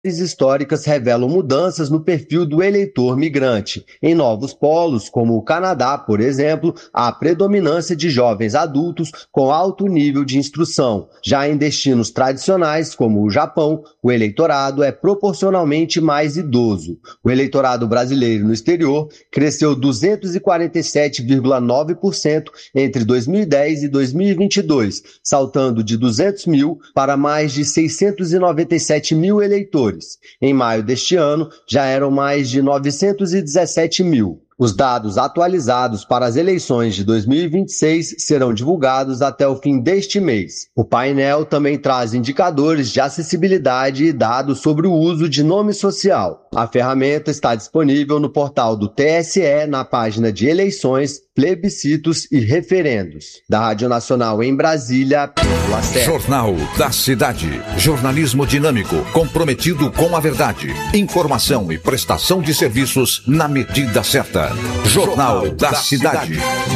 históricas revelam mudanças no perfil do eleitor migrante. Em novos polos, como o Canadá, por exemplo, há predominância de jovens adultos com alto nível de instrução. Já em destinos tradicionais, como o Japão, o eleitorado é proporcionalmente mais idoso. O eleitorado brasileiro no exterior cresceu 247,9% entre 2010 e 2022, saltando de 200 mil para mais de 697 mil eleitores. Em maio deste ano, já eram mais de 917 mil. Os dados atualizados para as eleições de 2026 serão divulgados até o fim deste mês. O painel também traz indicadores de acessibilidade e dados sobre o uso de nome social. A ferramenta está disponível no portal do TSE, na página de eleições, plebiscitos e referendos. Da Rádio Nacional em Brasília, Pedro Lacerda. Jornal da Cidade. Jornalismo dinâmico, comprometido com a verdade. Informação e prestação de serviços na medida certa. Jornal da Cidade.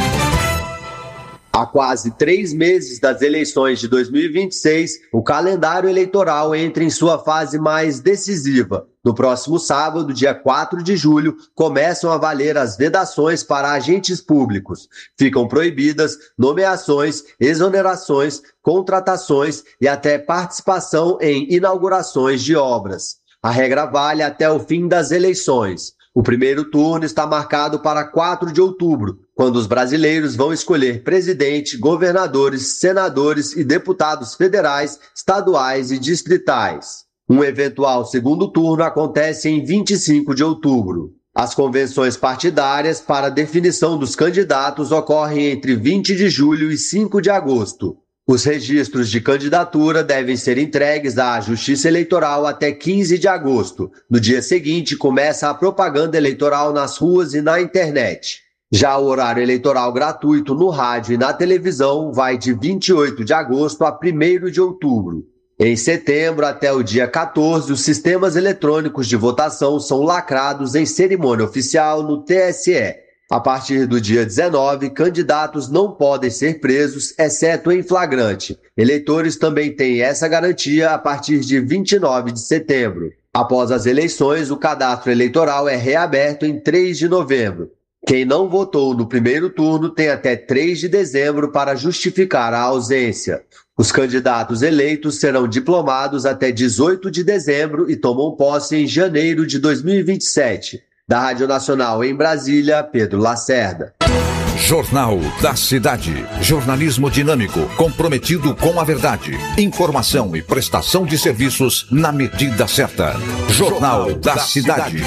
Há quase 3 meses das eleições de 2026, o calendário eleitoral entra em sua fase mais decisiva. No próximo sábado, dia 4 de julho, começam a valer as vedações para agentes públicos. Ficam proibidas nomeações, exonerações, contratações e até participação em inaugurações de obras. A regra vale até o fim das eleições. O primeiro turno está marcado para 4 de outubro, quando os brasileiros vão escolher presidente, governadores, senadores e deputados federais, estaduais e distritais. Um eventual segundo turno acontece em 25 de outubro. As convenções partidárias para definição dos candidatos ocorrem entre 20 de julho e 5 de agosto. Os registros de candidatura devem ser entregues à Justiça Eleitoral até 15 de agosto. No dia seguinte, começa a propaganda eleitoral nas ruas e na internet. Já o horário eleitoral gratuito no rádio e na televisão vai de 28 de agosto a 1º de outubro. Em setembro até o dia 14, os sistemas eletrônicos de votação são lacrados em cerimônia oficial no TSE. A partir do dia 19, candidatos não podem ser presos, exceto em flagrante. Eleitores também têm essa garantia a partir de 29 de setembro. Após as eleições, o cadastro eleitoral é reaberto em 3 de novembro. Quem não votou no primeiro turno tem até 3 de dezembro para justificar a ausência. Os candidatos eleitos serão diplomados até 18 de dezembro e tomam posse em janeiro de 2027. Da Rádio Nacional em Brasília, Pedro Lacerda. Jornal da Cidade. Jornalismo dinâmico, comprometido com a verdade. Informação e prestação de serviços na medida certa. Jornal da Cidade.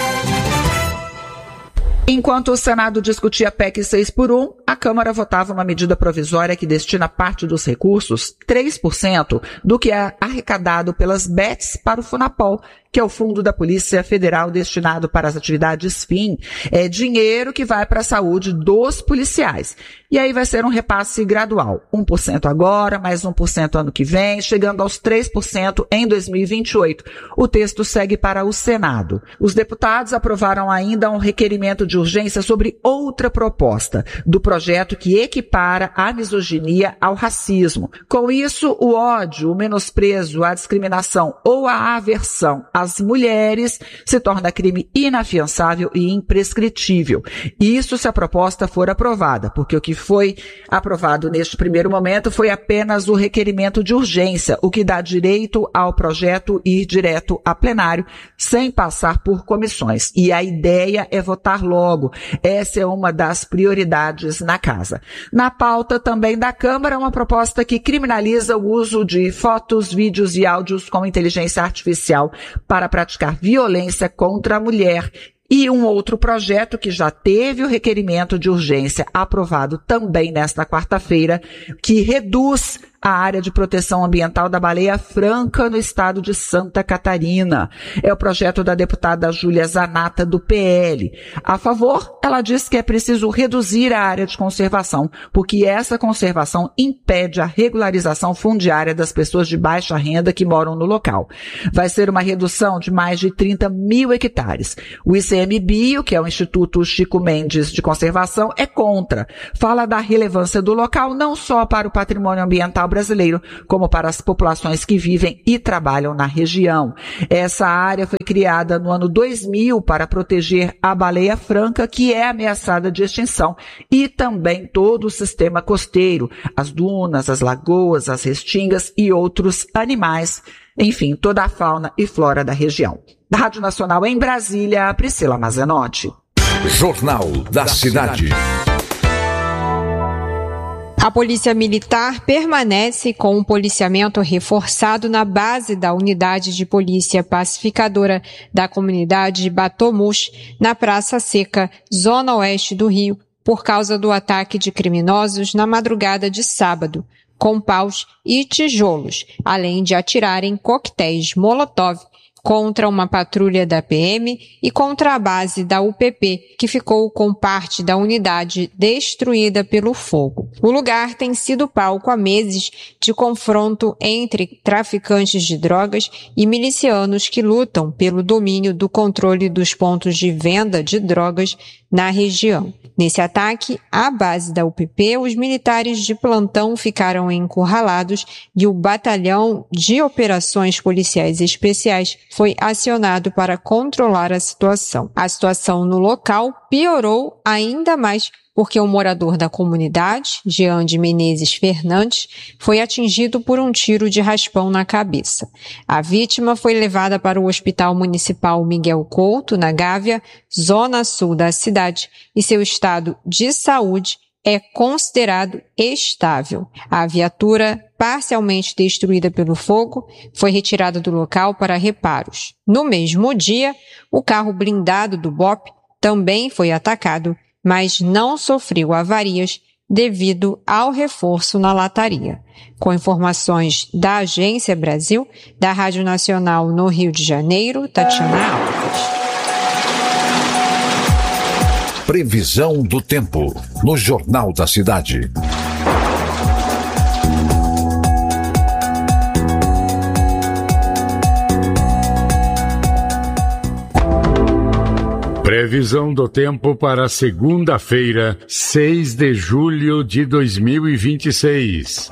Enquanto o Senado discutia a PEC 6x1, a Câmara votava uma medida provisória que destina parte dos recursos, 3%, do que é arrecadado pelas BETs para o FUNAPOL, que é o Fundo da Polícia Federal destinado para as atividades fim. É dinheiro que vai para a saúde dos policiais. E aí vai ser um repasse gradual. 1% agora, mais 1% ano que vem, chegando aos 3% em 2028. O texto segue para o Senado. Os deputados aprovaram ainda um requerimento de urgência sobre outra proposta do projeto que equipara a misoginia ao racismo. Com isso, o ódio, o menosprezo, a discriminação ou a aversão às mulheres se torna crime inafiançável e imprescritível. Isso se a proposta for aprovada, porque o que foi aprovado neste primeiro momento foi apenas o requerimento de urgência, o que dá direito ao projeto ir direto a plenário, sem passar por comissões. E a ideia é votar logo. Essa é uma das prioridades na casa. Na pauta também da Câmara, uma proposta que criminaliza o uso de fotos, vídeos e áudios com inteligência artificial para praticar violência contra a mulher. E um outro projeto que já teve o requerimento de urgência aprovado também nesta quarta-feira, que reduz a área de proteção ambiental da Baleia Franca no estado de Santa Catarina. É o projeto da deputada Júlia Zanata, do PL. A favor, ela diz que é preciso reduzir a área de conservação, porque essa conservação impede a regularização fundiária das pessoas de baixa renda que moram no local. Vai ser uma redução de mais de 30 mil hectares. O ICM ICMBio, que é o Instituto Chico Mendes de Conservação, é contra. Fala da relevância do local não só para o patrimônio ambiental brasileiro, como para as populações que vivem e trabalham na região. Essa área foi criada no ano 2000 para proteger a baleia franca, que é ameaçada de extinção, e também todo o sistema costeiro, as dunas, as lagoas, as restingas e outros animais, enfim, toda a fauna e flora da região. Da Rádio Nacional em Brasília, Priscila Mazenotti. Jornal da Cidade. A Polícia Militar permanece com um policiamento reforçado na base da Unidade de Polícia Pacificadora da comunidade de Batomush, na Praça Seca, zona oeste do Rio, por causa do ataque de criminosos na madrugada de sábado, com paus e tijolos, além de atirarem coquetéis Molotov contra uma patrulha da PM e contra a base da UPP, que ficou com parte da unidade destruída pelo fogo. O lugar tem sido palco há meses de confronto entre traficantes de drogas e milicianos que lutam pelo domínio do controle dos pontos de venda de drogas na região. Nesse ataque à base da UPP, os militares de plantão ficaram encurralados e o Batalhão de Operações Policiais Especiais foi acionado para controlar a situação. A situação no local piorou ainda mais porque um morador da comunidade, Jean de Menezes Fernandes, foi atingido por um tiro de raspão na cabeça. A vítima foi levada para o Hospital Municipal Miguel Couto, na Gávea, zona sul da cidade, e seu estado de saúde é considerado estável. A viatura, parcialmente destruída pelo fogo, foi retirada do local para reparos. No mesmo dia, o carro blindado do BOP também foi atacado, mas não sofreu avarias devido ao reforço na lataria. Com informações da Agência Brasil, da Rádio Nacional no Rio de Janeiro, Tatiana Alves. Previsão do tempo, no Jornal da Cidade. Previsão do tempo para segunda-feira, 6 de julho de 2026.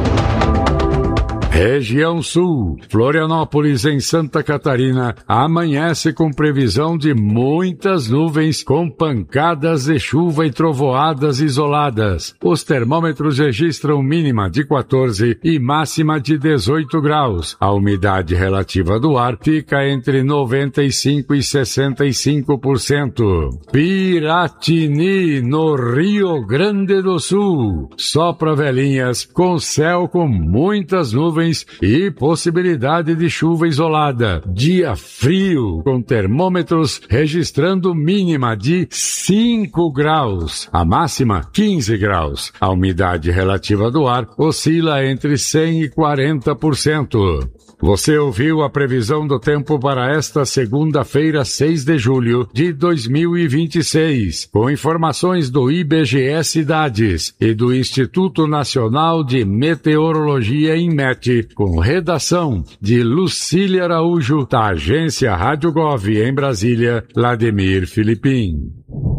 Região Sul, Florianópolis, em Santa Catarina, amanhece com previsão de muitas nuvens com pancadas de chuva e trovoadas isoladas. Os termômetros registram mínima de 14 e máxima de 18 graus. A umidade relativa do ar fica entre 95% e 65%. Piratini, no Rio Grande do Sul. Sopra velhinhas com céu com muitas nuvens e possibilidade de chuva isolada. Dia frio, com termômetros registrando mínima de 5 graus. A máxima, 15 graus. A umidade relativa do ar oscila entre 100% e 40%. Você ouviu a previsão do tempo para esta segunda-feira, 6 de julho de 2026, com informações do IBGE Cidades e do Instituto Nacional de Meteorologia INMET, com redação de Lucília Araújo, da agência Rádio Gov em Brasília, Vladimir Filipim.